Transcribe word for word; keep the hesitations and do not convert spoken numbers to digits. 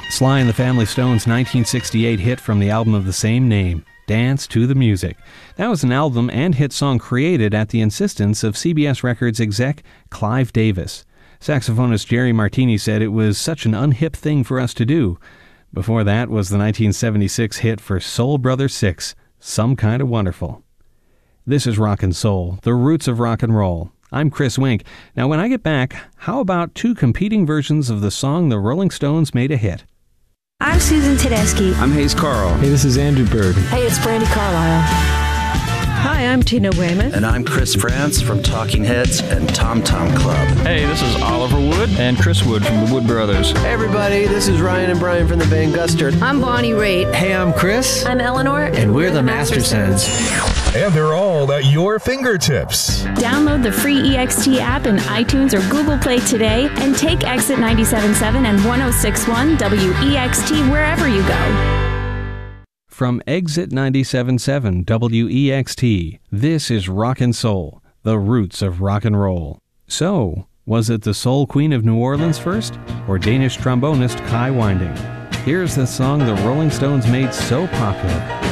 Sly and the Family Stone's nineteen sixty-eight hit from the album of the same name, Dance to the Music. That was an album and hit song created at the insistence of C B S Records exec Clive Davis. Saxophonist Jerry Martini said it was such an unhip thing for us to do. Before that was the nineteen seventy-six hit for Soul Brother Six, Some Kind of Wonderful. This is Rockin' Soul, the roots of rock and roll. I'm Chris Wink. Now when I get back, how about two competing versions of the song the Rolling Stones made a hit? I'm Susan Tedeschi. I'm Hayes Carl. Hey, this is Andrew Bird. Hey, it's Brandy Carlisle. Hi, I'm Tina Weymouth. And I'm Chris France from Talking Heads and Tom Tom Club. Hey, this is Oliver Wood and Chris Wood from the Wood Brothers. Hey, everybody, this is Ryan and Brian from the Van Gustard. I'm Bonnie Raitt. Hey, I'm Chris. I'm Eleanor. And, and we're, we're the Mastersons. And they're all at your fingertips. Download the free E X T app in iTunes or Google Play today and take Exit ninety-seven point seven and one oh six point one W E X T wherever you go. From Exit ninety-seven point seven W E X T, this is Rockin' Soul, the roots of rock and roll. So, was it the Soul Queen of New Orleans first, or Danish trombonist Kai Winding? Here's the song the Rolling Stones made so popular.